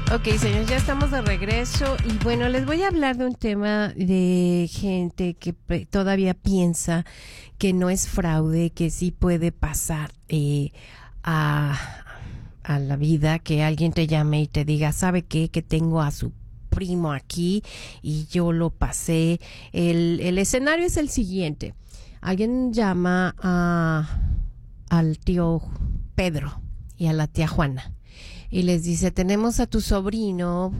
Ok, señores, ya estamos de regreso y bueno, les voy a hablar de un tema de gente que todavía piensa que no es fraude, que sí puede pasar a la vida, que alguien te llame y te diga, ¿sabe qué? Que tengo a su primo aquí y yo lo pasé. El escenario es el siguiente. Alguien llama al tío Pedro y a la tía Juana y les dice, tenemos a tu sobrino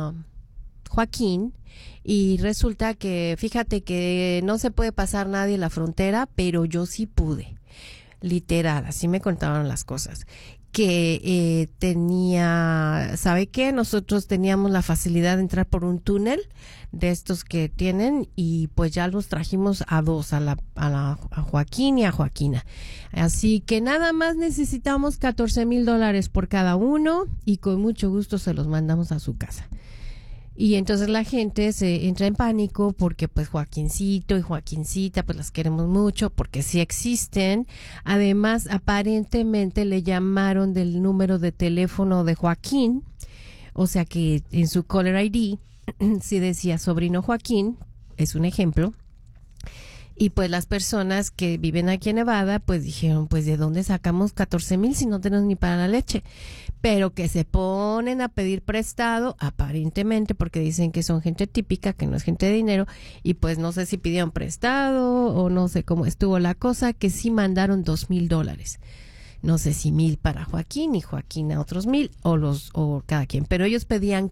Joaquín y resulta que, fíjate que no se puede pasar nadie la frontera, pero yo sí pude. Literal, así me contaban las cosas. Que tenía, ¿sabe qué? Nosotros teníamos la facilidad de entrar por un túnel de estos que tienen y pues ya los trajimos a dos, a Joaquín y a Joaquina. Así que nada más necesitamos $14,000 por cada uno y con mucho gusto se los mandamos a su casa. Y entonces la gente se entra en pánico porque pues Joaquincito y Joaquincita pues las queremos mucho porque sí existen. Además, aparentemente le llamaron del número de teléfono de Joaquín, o sea que en su caller ID sí decía sobrino Joaquín, es un ejemplo. Y pues las personas que viven aquí en Nevada pues dijeron, pues ¿de dónde sacamos 14,000 si no tenemos ni para la leche? Pero que se ponen a pedir prestado, aparentemente, porque dicen que son gente típica, que no es gente de dinero, y pues no sé si pidieron prestado o no sé cómo estuvo la cosa, que sí mandaron $2,000. No sé si 1,000 para Joaquín y Joaquín a otros 1,000 o cada quien, pero ellos pedían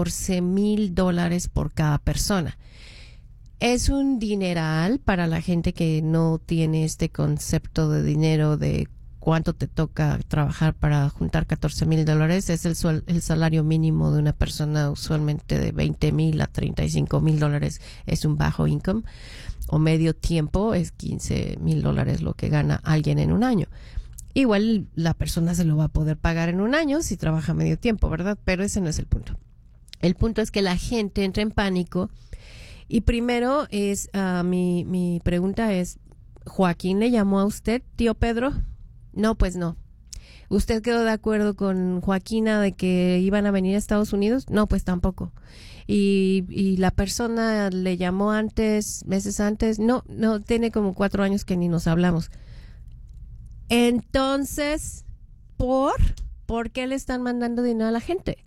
$14,000 por cada persona. Es un dineral para la gente que no tiene este concepto de dinero de cuánto te toca trabajar para juntar $14,000. Es el salario mínimo de una persona, usualmente de $20,000 a $35,000 es un bajo income, o medio tiempo es $15,000 lo que gana alguien en un año. Igual la persona se lo va a poder pagar en un año si trabaja medio tiempo, ¿verdad? Pero ese no es el punto. El punto es que la gente entra en pánico. Y primero es, mi pregunta es, ¿Joaquín le llamó a usted, tío Pedro? No, pues no. ¿Usted quedó de acuerdo con Joaquina de que iban a venir a Estados Unidos? No, pues tampoco. ¿Y la persona le llamó antes, meses antes? No, tiene como 4 años que ni nos hablamos. Entonces, ¿por qué le están mandando dinero a la gente?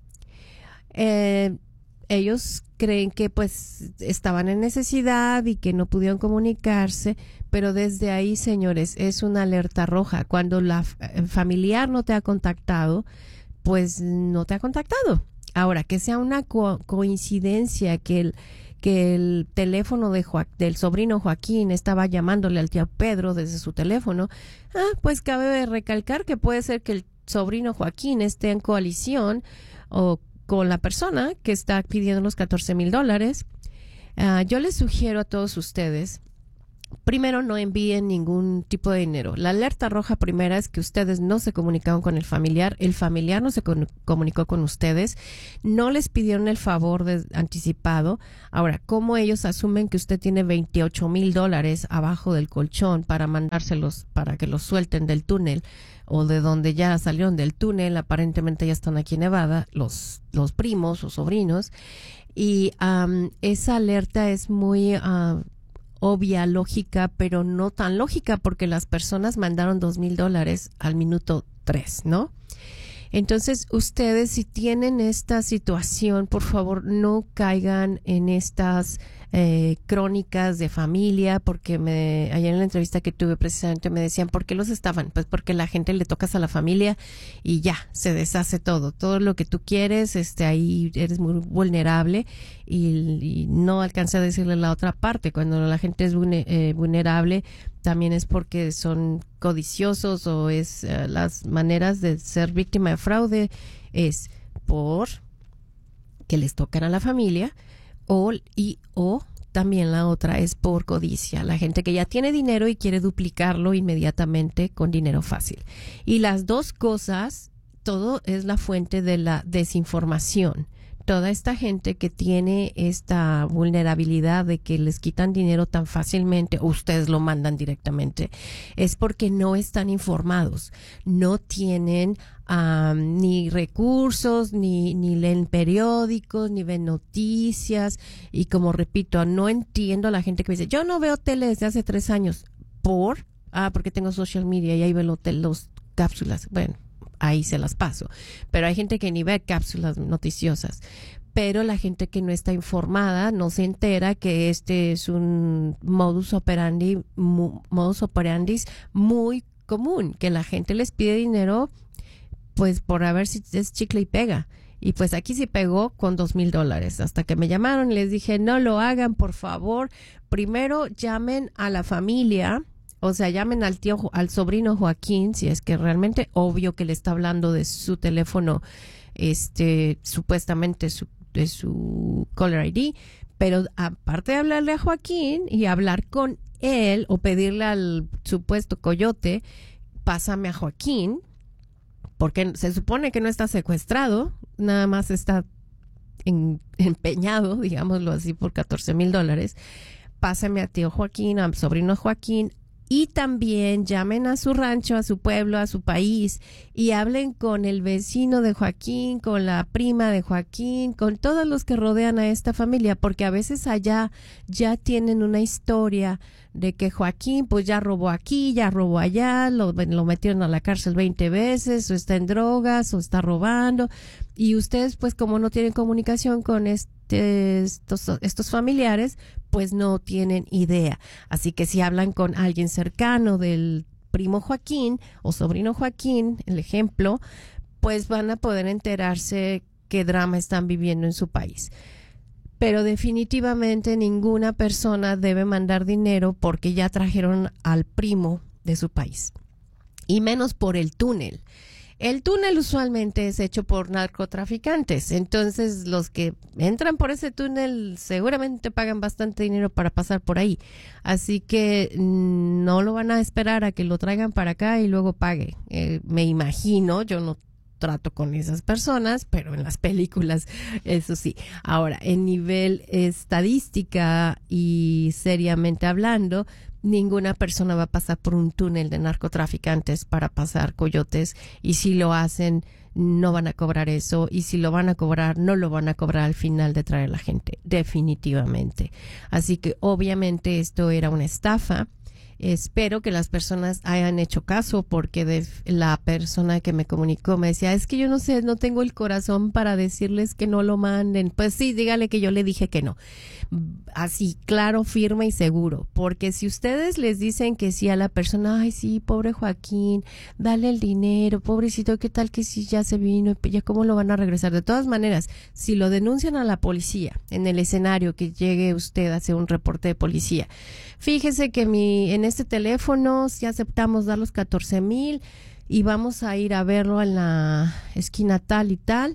Ellos creen que pues estaban en necesidad y que no pudieron comunicarse, pero desde ahí, señores, es una alerta roja. Cuando la familiar no te ha contactado, pues no te ha contactado. Ahora, que sea una coincidencia que el teléfono del sobrino Joaquín estaba llamándole al tío Pedro desde su teléfono, pues cabe recalcar que puede ser que el sobrino Joaquín esté en coalición o con la persona que está pidiendo los $14,000. Yo les sugiero a todos ustedes, primero no envíen ningún tipo de dinero. La alerta roja primera es que ustedes no se comunicaron con el familiar no se comunicó con ustedes, no les pidieron el favor anticipado. Ahora, ¿cómo ellos asumen que usted tiene $28,000 abajo del colchón para mandárselos, para que los suelten del túnel? O de donde ya salieron del túnel, aparentemente ya están aquí en Nevada, los primos o sobrinos. Y esa alerta es muy obvia, lógica, pero no tan lógica porque las personas mandaron $2,000 al minuto 3, ¿no? Entonces, ustedes si tienen esta situación, por favor, no caigan en estas crónicas de familia, porque ayer en la entrevista que tuve precisamente me decían, ¿por qué los estaban? Pues porque la gente le tocas a la familia y ya, se deshace todo lo que tú quieres, ahí eres muy vulnerable y no alcancé a decirle la otra parte. Cuando la gente es vulnerable, también es porque son codiciosos o es las maneras de ser víctima de fraude es por que les tocan a la familia o también la otra es por codicia, la gente que ya tiene dinero y quiere duplicarlo inmediatamente con dinero fácil. Y las dos cosas, todo es la fuente de la desinformación. toda esta gente que tiene esta vulnerabilidad de que les quitan dinero tan fácilmente, o ustedes lo mandan directamente, es porque no están informados, no tienen ni recursos, ni leen periódicos, ni ven noticias. Y como repito, no entiendo a la gente que me dice, yo no veo tele desde hace 3 años. Porque tengo social media y ahí veo los cápsulas. Bueno, ahí se las paso. Pero hay gente que ni ve cápsulas noticiosas. Pero la gente que no está informada no se entera que este es un modus operandi muy común, que la gente les pide dinero pues por a ver si es chicle y pega. Y pues aquí sí pegó con $2,000. Hasta que me llamaron y les dije, no lo hagan, por favor. Primero llamen a la familia. O sea, llamen al al sobrino Joaquín, si es que realmente obvio que le está hablando de su teléfono, supuestamente de su caller ID, pero aparte de hablarle a Joaquín y hablar con él o pedirle al supuesto coyote, pásame a Joaquín, porque se supone que no está secuestrado, nada más está empeñado, digámoslo así, por $14,000. Pásame a tío Joaquín, a sobrino Joaquín. Y también llamen a su rancho, a su pueblo, a su país y hablen con el vecino de Joaquín, con la prima de Joaquín, con todos los que rodean a esta familia, porque a veces allá ya tienen una historia de que Joaquín pues ya robó aquí, ya robó allá, lo metieron a la cárcel 20 veces, o está en drogas, o está robando. Y ustedes pues como no tienen comunicación con estos familiares, pues no tienen idea. Así que si hablan con alguien cercano del primo Joaquín o sobrino Joaquín, el ejemplo, pues van a poder enterarse qué drama están viviendo en su país. Pero definitivamente ninguna persona debe mandar dinero porque ya trajeron al primo de su país. Y menos por el túnel. El túnel usualmente es hecho por narcotraficantes, entonces los que entran por ese túnel seguramente pagan bastante dinero para pasar por ahí. Así que no lo van a esperar a que lo traigan para acá y luego pague. Me imagino, yo no trato con esas personas, pero en las películas, eso sí. Ahora, en nivel estadística y seriamente hablando, ninguna persona va a pasar por un túnel de narcotraficantes para pasar coyotes, y si lo hacen no van a cobrar eso, y si lo van a cobrar no lo van a cobrar al final de traer a la gente, definitivamente. Así que obviamente esto era una estafa. Espero que las personas hayan hecho caso, porque la persona que me comunicó me decía, es que yo no sé, no tengo el corazón para decirles que no lo manden. Pues sí, dígale que yo le dije que no. Así, claro, firme y seguro. Porque si ustedes les dicen que sí a la persona, ay, sí, pobre Joaquín, dale el dinero, pobrecito, ¿qué tal que si ya se vino? ¿Ya cómo lo van a regresar? De todas maneras, si lo denuncian a la policía en el escenario, que llegue usted a hacer un reporte de policía, fíjese que en este teléfono sí aceptamos dar los 14,000 y vamos a ir a verlo en la esquina tal y tal,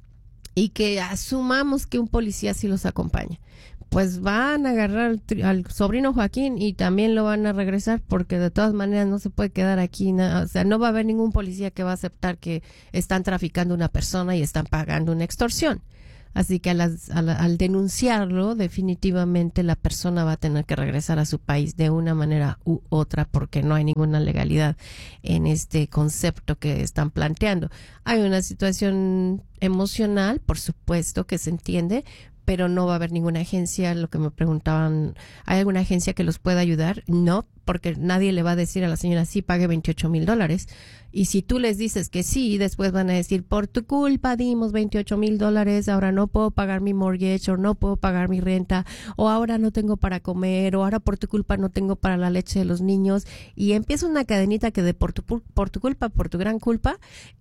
y que asumamos que un policía sí los acompaña. Pues van a agarrar al sobrino Joaquín y también lo van a regresar, porque de todas maneras no se puede quedar aquí. O sea, no va a haber ningún policía que va a aceptar que están traficando una persona y están pagando una extorsión. Así que al denunciarlo, definitivamente la persona va a tener que regresar a su país de una manera u otra, porque no hay ninguna legalidad en este concepto que están planteando. Hay una situación emocional, por supuesto, que se entiende, pero no va a haber ninguna agencia. Lo que me preguntaban, ¿hay alguna agencia que los pueda ayudar? No, porque nadie le va a decir a la señora, sí, pague $28,000. Y si tú les dices que sí, después van a decir, por tu culpa dimos $28,000, ahora no puedo pagar mi mortgage, o no puedo pagar mi renta, o ahora no tengo para comer, o ahora por tu culpa no tengo para la leche de los niños. Y empieza una cadenita que de por tu culpa, por tu gran culpa,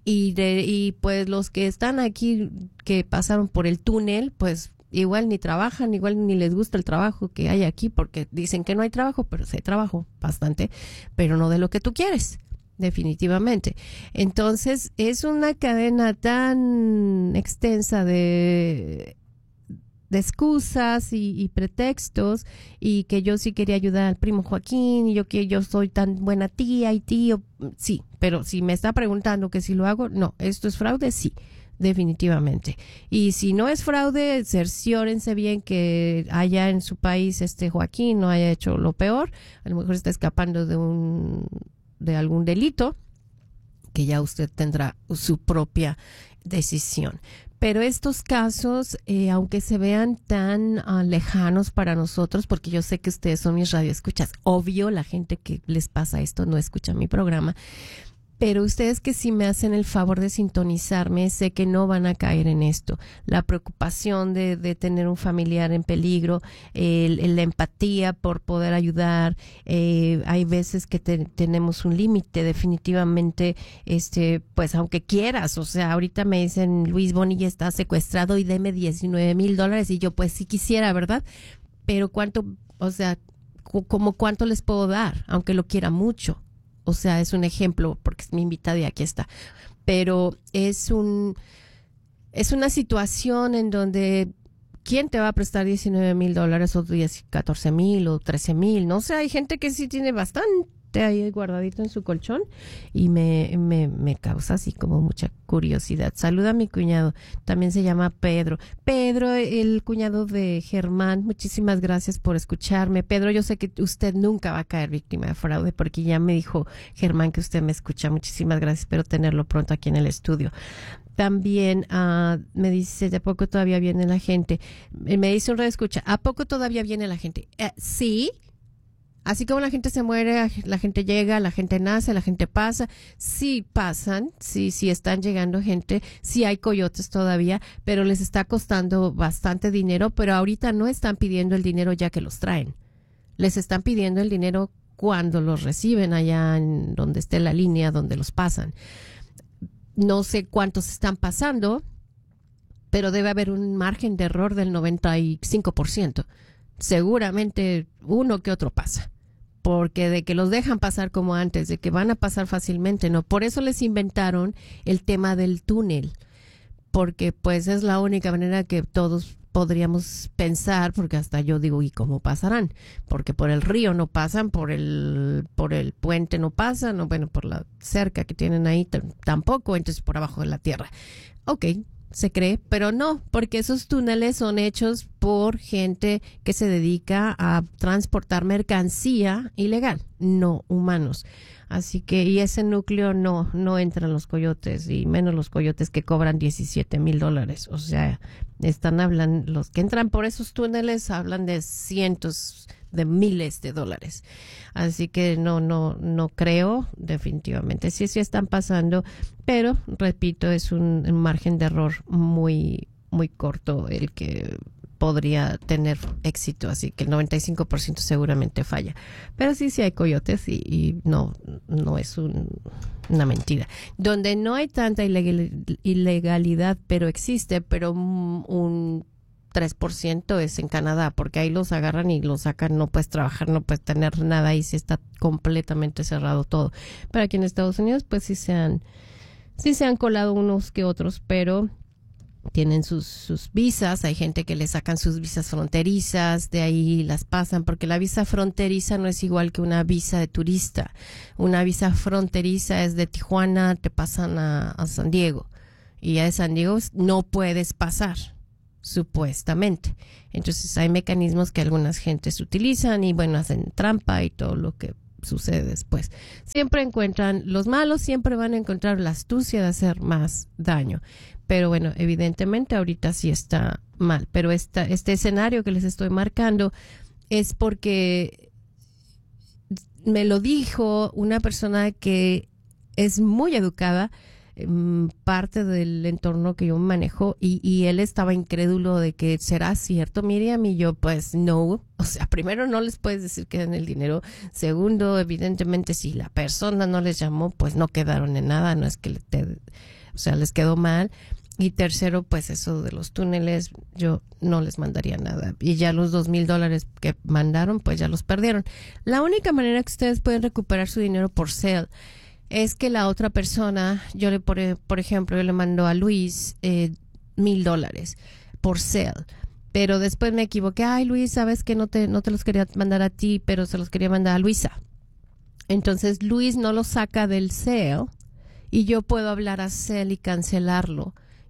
y pues los que están aquí, que pasaron por el túnel, pues igual ni trabajan, igual ni les gusta el trabajo que hay aquí, porque dicen que no hay trabajo, pero sí hay trabajo, bastante, pero no de lo que tú quieres, definitivamente. Entonces, es una cadena tan extensa de excusas y pretextos, y que yo sí quería ayudar al primo Joaquín, y que yo soy tan buena tía y tío, sí, pero si me está preguntando que si lo hago, no, esto es fraude, sí. definitivamente. Y si no es fraude, cerciórense bien que allá en su país Joaquín no haya hecho lo peor. A lo mejor está escapando de algún delito, que ya usted tendrá su propia decisión. Pero estos casos, aunque se vean tan lejanos para nosotros, porque yo sé que ustedes son mis radioescuchas, obvio, la gente que les pasa esto no escucha mi programa, pero ustedes que sí me hacen el favor de sintonizarme, sé que no van a caer en esto. La preocupación de tener un familiar en peligro, la empatía por poder ayudar, hay veces que tenemos un límite, definitivamente, pues aunque quieras, o sea, ahorita me dicen, Luis Bonilla está secuestrado y deme $19,000, y yo pues sí quisiera, ¿verdad? Pero cuánto, o sea, como cuánto les puedo dar, aunque lo quiera mucho. O sea, es un ejemplo, porque es mi invitada y aquí está. Pero es una situación en donde, ¿quién te va a prestar $19,000 o 14,000 o 13,000? No sé, hay gente que sí tiene bastante ahí guardadito en su colchón y me causa así como mucha curiosidad. Saluda a mi cuñado, también se llama Pedro. Pedro, el cuñado de Germán, muchísimas gracias por escucharme. Pedro, yo sé que usted nunca va a caer víctima de fraude porque ya me dijo Germán que usted me escucha. Muchísimas gracias, espero tenerlo pronto aquí en el estudio. También me dice, ¿de a poco todavía viene la gente? Me dice un radioescucha, ¿a poco todavía viene la gente? Sí. Así como la gente se muere, la gente llega, la gente nace, la gente pasa. Sí pasan, sí están llegando gente, sí hay coyotes todavía, pero les está costando bastante dinero, pero ahorita no están pidiendo el dinero ya que los traen. Les están pidiendo el dinero cuando los reciben allá en donde esté la línea, donde los pasan. No sé cuántos están pasando, pero debe haber un margen de error del 95%. Seguramente uno que otro pasa. Porque de que los dejan pasar como antes, de que van a pasar fácilmente, no. Por eso les inventaron el tema del túnel, porque pues es la única manera que todos podríamos pensar, porque hasta yo digo, ¿y cómo pasarán? Porque por el río no pasan, por el puente no pasan, o bueno, por la cerca que tienen ahí tampoco, entonces por abajo de la tierra. Ok, se cree, pero no, porque esos túneles son hechos por gente que se dedica a transportar mercancía ilegal, no humanos. Así que, y ese núcleo no entran los coyotes, y menos los coyotes que cobran $17,000. O sea, los que entran por esos túneles hablan de cientos de miles de dólares. Así que no creo, definitivamente. Sí están pasando, pero repito, es un margen de error muy, muy corto el que podría tener éxito, así que el 95% seguramente falla. Pero sí hay coyotes y no es una mentira. Donde no hay tanta ilegalidad, pero existe, pero un 3% es en Canadá, porque ahí los agarran y los sacan, no puedes trabajar, no puedes tener nada, ahí sí está completamente cerrado todo. Pero aquí en Estados Unidos, pues sí se han colado unos que otros, pero tienen sus visas, hay gente que le sacan sus visas fronterizas, de ahí las pasan, porque la visa fronteriza no es igual que una visa de turista. Una visa fronteriza es de Tijuana, te pasan a San Diego, y ya de San Diego no puedes pasar, supuestamente. Entonces hay mecanismos que algunas gentes utilizan y bueno, hacen trampa y todo lo que sucede después. Siempre encuentran, los malos siempre van a encontrar la astucia de hacer más daño. Pero bueno, evidentemente ahorita sí está mal. Pero este escenario que les estoy marcando es porque me lo dijo una persona que es muy educada, parte del entorno que yo manejo, y él estaba incrédulo de que será cierto, Miriam, y yo pues no, o sea, primero no les puedes decir que den el dinero, segundo, evidentemente si la persona no les llamó, pues no quedaron en nada, no es que les quedó mal, y tercero, pues eso de los túneles, yo no les mandaría nada, y ya los $2,000 que mandaron, pues ya los perdieron. La única manera que ustedes pueden recuperar su dinero por Zelle es que la otra persona, por ejemplo, yo le mando a Luis $1,000 por Zelle, pero después me equivoqué. Ay, Luis, sabes que no te los quería mandar a ti, pero se los quería mandar a Luisa. Entonces Luis no lo saca del Zelle y yo puedo hablar a Zelle y cancelarlo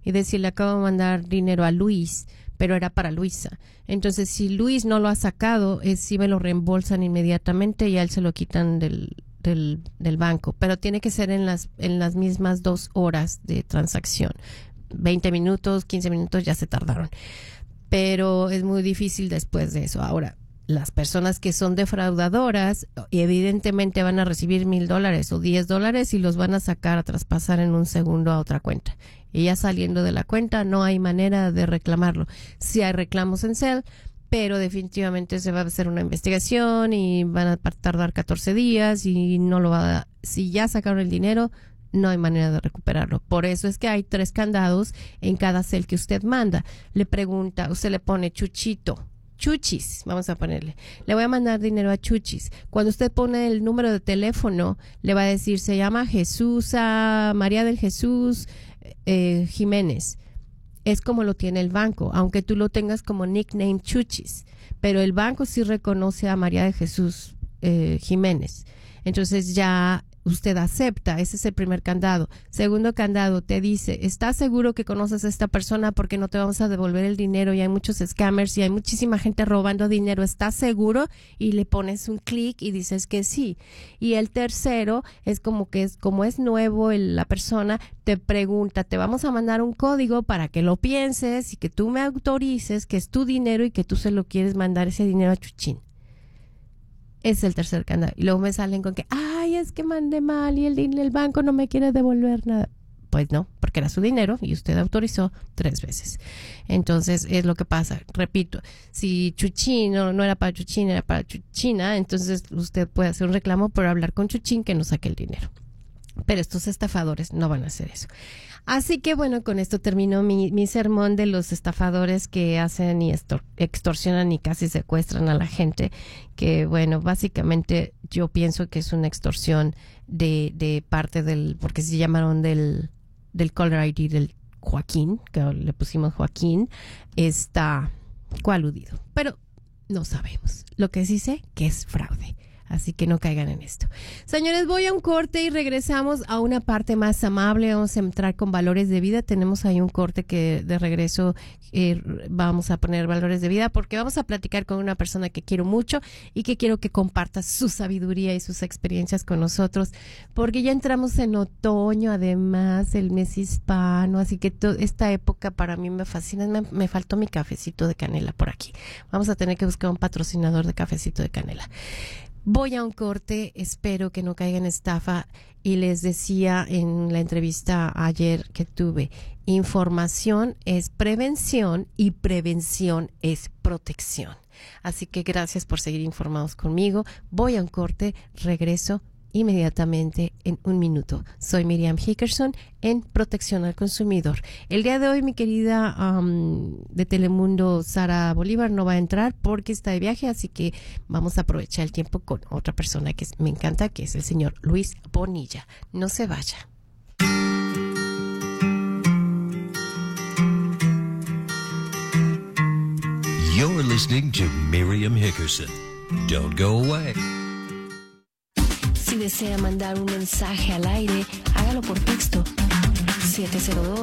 y decirle acabo de mandar dinero a Luis, pero era para Luisa. Entonces, si Luis no lo ha sacado, sí me lo reembolsan inmediatamente y a él se lo quitan del banco. Pero tiene que ser en las mismas 2 horas de transacción. 20 minutos, 15 minutos ya se tardaron. Pero es muy difícil después de eso. Ahora, las personas que son defraudadoras evidentemente van a recibir $1,000 o $10 y los van a sacar a traspasar en un segundo a otra cuenta. Y ya saliendo de la cuenta no hay manera de reclamarlo. Sí hay reclamos en Zelle, pero definitivamente se va a hacer una investigación y van a tardar 14 días y no lo va a... Si ya sacaron el dinero, no hay manera de recuperarlo. Por eso es que hay 3 candados en cada Zelle que usted manda. Le pregunta, usted le pone Chuchito, Chuchis, vamos a ponerle. Le voy a mandar dinero a Chuchis. Cuando usted pone el número de teléfono, le va a decir, se llama Jesús a María del Jesús Jiménez. Es como lo tiene el banco, aunque tú lo tengas como nickname Chuchis. Pero el banco sí reconoce a María de Jesús Jiménez. Entonces ya usted acepta, ese es el primer candado. Segundo candado, te dice, ¿estás seguro que conoces a esta persona porque no te vamos a devolver el dinero y hay muchos scammers y hay muchísima gente robando dinero? ¿Estás seguro? Y le pones un clic y dices que sí. Y el tercero es como es nuevo la persona, te pregunta, te vamos a mandar un código para que lo pienses y que tú me autorices que es tu dinero y que tú se lo quieres mandar ese dinero a Chuchín. Es el tercer candado. Y luego me salen con que, ay, es que mandé mal y el banco no me quiere devolver nada. Pues no, porque era su dinero y usted autorizó 3 veces. Entonces, es lo que pasa. Repito, si Chuchín no era para Chuchín, era para Chuchina, entonces usted puede hacer un reclamo por hablar con Chuchín que no saque el dinero. Pero estos estafadores no van a hacer eso. Así que bueno, con esto termino mi sermón de los estafadores que hacen y extorsionan y casi secuestran a la gente. Que bueno, básicamente yo pienso que es una extorsión de parte porque se llamaron del caller ID del Joaquín, que le pusimos Joaquín, está coaludido. Pero no sabemos. Lo que sí sé que es fraude. Así que no caigan en esto. Señores, voy a un corte y regresamos a una parte más amable. Vamos a entrar con valores de vida. Tenemos ahí un corte que de regreso vamos a poner valores de vida porque vamos a platicar con una persona que quiero mucho y que quiero que comparta su sabiduría y sus experiencias con nosotros porque ya entramos en otoño, además el mes hispano, así que esta época para mí me fascina. Me faltó mi cafecito de canela por aquí. Vamos a tener que buscar un patrocinador de cafecito de canela. Voy a un corte, espero que no caiga en estafa y les decía en la entrevista ayer que tuve, información es prevención y prevención es protección. Así que gracias por seguir informados conmigo. Voy a un corte, regreso inmediatamente en 1 minuto. Soy Miriam Hickerson en Protección al Consumidor. El día de hoy mi querida de Telemundo Sara Bolívar no va a entrar porque está de viaje, así que vamos a aprovechar el tiempo con otra persona que me encanta, que es el señor Luis Bonilla. No se vaya. You're listening to Miriam Hickerson. Don't go away. Si desea mandar un mensaje al aire, hágalo por texto 702